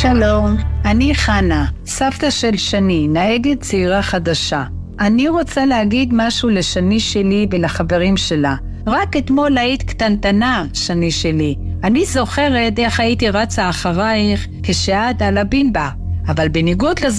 שלום, אני חנה, סבתא של שני, נהגת צעירה חדשה. אני רוצה להגיד משהו לשני שלי ולחברים שלה. רק אתמול היית קטנטנה, שני שלי. אני זוכרת איך הייתי רצה אחרייך כשאת על הבינבה. אבל בניגוד לזמן,